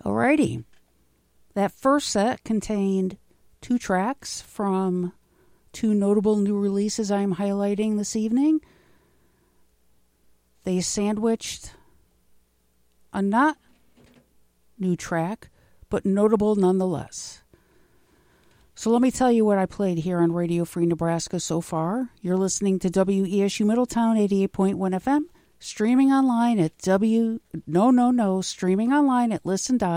Alrighty. That first set contained 2 tracks from 2 notable new releases I'm highlighting this evening. They sandwiched a not new track, but notable nonetheless. So let me tell you what I played here on Radio Free Nebraska so far. You're listening to WESU Middletown 88.1 FM, streaming online at streaming online at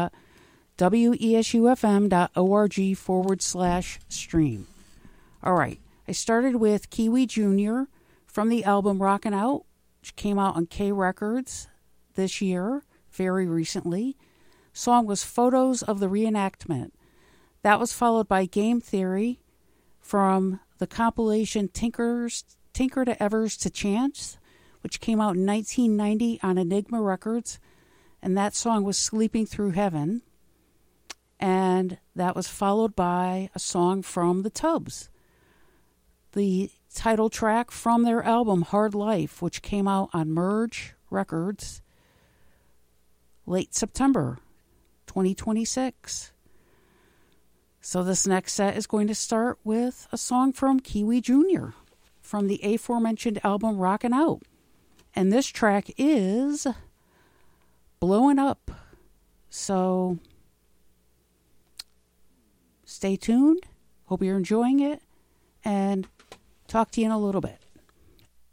listen.wesufm.org/stream. All right, I started with Kiwi Jr. from the album Rockin' Out, which came out on K Records this year, very recently. Song was Photos of the Reenactment. That was followed by Game Theory from the compilation Tinker to Evers to Chance, which came out in 1990 on Enigma Records, and that song was Sleeping Through Heaven. And that was followed by a song from the Tubs, the title track from their album Hard Life, which came out on Merge Records late September 2026. So this next set is going to start with a song from Kiwi Jr. from the aforementioned album Rockin' Out. And this track is Blowin' Up. So stay tuned. Hope you're enjoying it. And talk to you in a little bit.